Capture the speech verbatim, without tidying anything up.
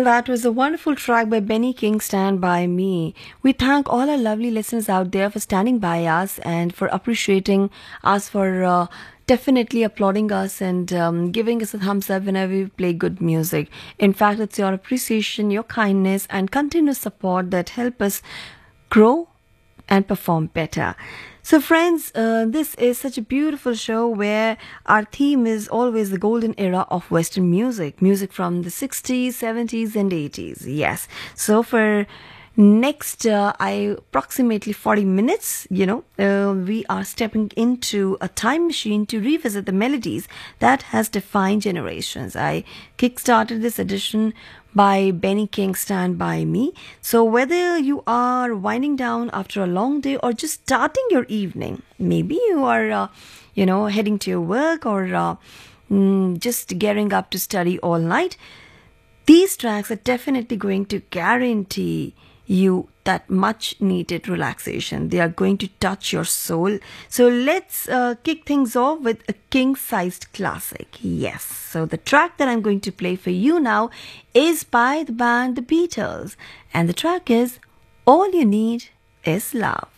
that was a wonderful track by Benny King, Stand By Me. We thank all our lovely listeners out there for standing by us and for appreciating us, for uh, definitely applauding us and um, giving us a thumbs up whenever we play good music. In fact, it's your appreciation, your kindness, and continuous support that help us grow and perform better. So friends, uh, this is such a beautiful show where our theme is always the golden era of Western music. Music from the sixties, seventies and eighties. Yes. So for next uh, I approximately forty minutes, you know, uh, we are stepping into a time machine to revisit the melodies that has defined generations. I kickstarted this edition by Benny King, Stand By Me. So whether you are winding down after a long day or just starting your evening, maybe you are, uh, you know, heading to your work or uh, mm, just gearing up to study all night, these tracks are definitely going to guarantee you that much needed relaxation. They are going to touch your soul. So let's uh, kick things off with a king-sized classic. Yes. So the track that I'm going to play for you now is by the band The Beatles. And the track is All You Need Is Love.